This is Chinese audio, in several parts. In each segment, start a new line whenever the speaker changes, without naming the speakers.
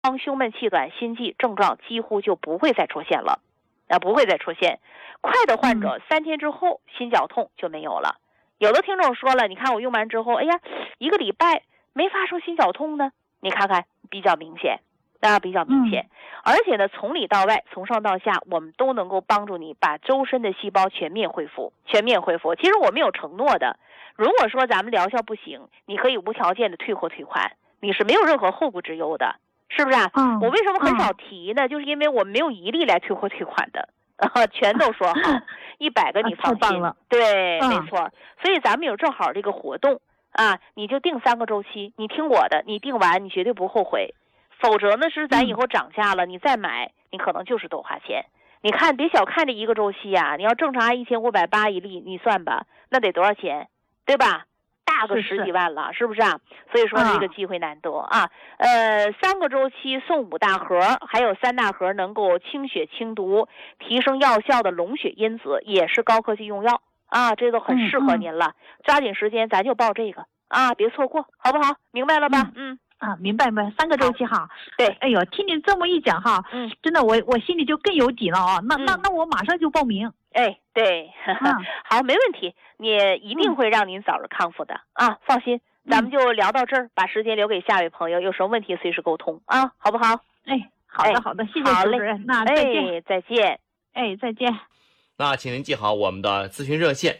慌、胸闷、气短、心悸症状几乎就不会再出现了，不会再出现。快的患者3天之后心绞痛就没有了。有的听众说了，你看我用完之后，哎呀，1个礼拜没发生心绞痛呢，你看看比较明显。比较明显，而且呢，从里到外，从上到下，我们都能够帮助你把周身的细胞全面恢复。其实我们有承诺的，如果说咱们疗效不行，你可以无条件的退货退款，你是没有任何后顾之忧的，是不是啊？我为什么很少提呢？就是因为我们没有一例来退货退款的，全都说好，100个你放心。对，没错。所以咱们有正好这个活动你就定3个周期，你听我的，你定完你绝对不后悔。否则呢，是咱以后涨价了，你再买，你可能就是多花钱。你看，别小看这1个周期啊，你要正常按1580一粒，你算吧，那得多少钱，对吧？大个10几万了，是不是啊？所以说这个机会难得3个周期送5大盒，还有3大盒能够清血清毒、提升药效的龙血因子，也是高科技用药这都很适合您了。抓紧时间，咱就报这个别错过，好不好？明白了吧？
明白3个周期哈。
对，
哎呦，听你这么一讲哈，真的我心里就更有底了那我马上就报名。
对，好，没问题，你一定会让您早日康复的放心。咱们就聊到这儿，把时间留给下位朋友，有什么问题随时沟通好不好？
好的，谢谢主持人。那再见。
再见。
再见。
那请您记好我们的咨询热线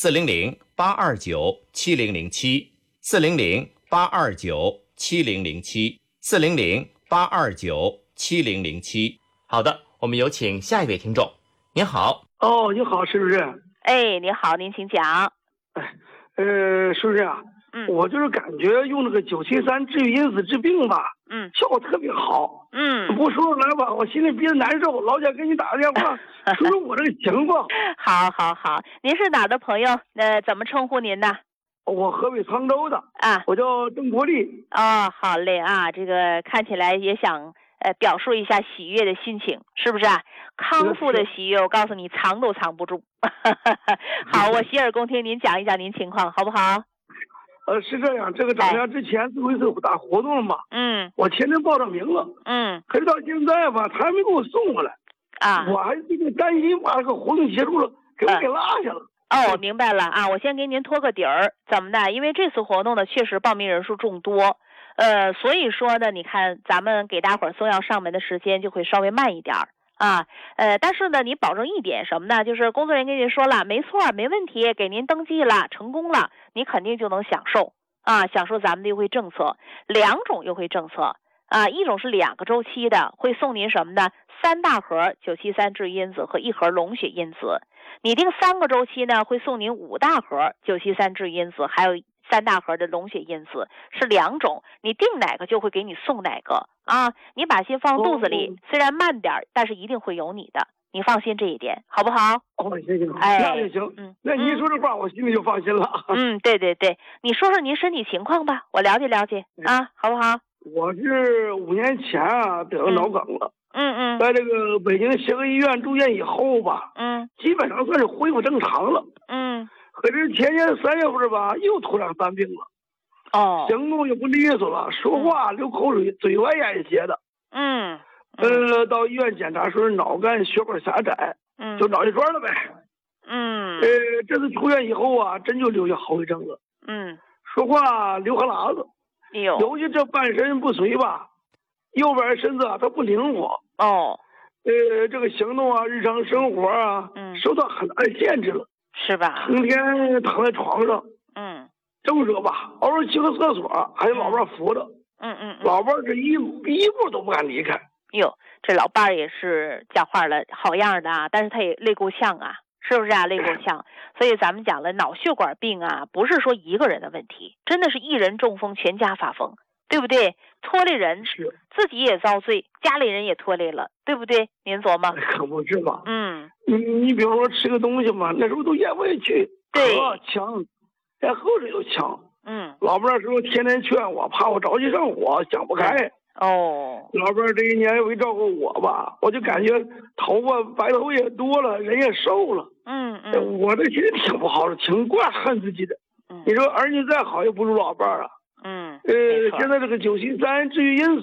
400-829-7007，400-829-7007，400-829-7007。好的，我们有请下一位听众。您好。
你好，是不是？
你好，您请讲。
是不是啊？我就是感觉用那个973治愈因子治病吧，效果特别好。不说出来吧，我心里憋得难受，老想给你打个电话，说说我这个情况。
好，您是哪的朋友？怎么称呼您呢？
我河北沧州的我叫郑国立。
好嘞这个看起来也想表述一下喜悦的心情，是不是康复的喜悦，我告诉你藏都藏不住。好，我洗耳恭听，您讲一讲您情况好不好？
是这样，这个涨价之前最后一次大活动了嘛，我前天报上名了，可是到现在吧，他还没给我送过来我还这个担心把这个活动结束了给我给落下了。
明白了我先给您托个底儿，怎么的？因为这次活动呢，确实报名人数众多，所以说呢，你看咱们给大伙儿送药上门的时间就会稍微慢一点但是呢，你保证一点什么呢？就是工作人员跟您说了，没错，没问题，给您登记了，成功了，你肯定就能享受享受咱们的优惠政策。2种优惠政策一种是2个周期的，会送您什么呢？3大盒973治愈因子和1盒龙血因子。你定3个周期呢，会送您5大盒973治愈因子，还有3大盒的龙血因子，是2种，你定哪个就会给你送哪个你把心放肚子里，虽然慢点，但是一定会有你的，你放心这一点，好不好？
行，那就行。那您说这话，我心里就放心了。
对，你说说您身体情况吧，我了解了解好不好？
我是5年前得了脑梗了。在这个北京协和医院住院以后吧，基本上算是恢复正常了。可是前年3月份吧，又突然犯病了。行动也不利索了，说话流口水，嘴歪眼斜的。到医院检查说是脑干血管狭窄，就脑血栓了呗。这次出院以后真就留下后遗症了。说话流哈喇子，尤其这半身不遂吧，右边身子它不灵活。这个行动日常生活受到很大的限制了，
是吧？
成天躺在床上，这么说吧，偶尔去个厕所还有老伴扶着，老伴这一步都不敢离开。
这老伴也是讲话了好样的但是他也累够呛是不是累够呛？所以咱们讲了，脑血管病不是说一个人的问题，真的是一人中风全家发疯，对不对？拖累人，自己也遭罪，家里人也拖累了，对不对？您琢磨。
可不是吧？你比如说吃个东西嘛，那时候都咽不下去，渴呛，连喝水都呛。老伴那时候天天劝我，怕我着急上火，想不开。老伴这一年为照顾我吧，我就感觉白头也多了，人也瘦了。我这心里挺不好的，挺怪恨自己的。你说儿女再好也不如老伴现在这个973治愈因子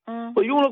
我用了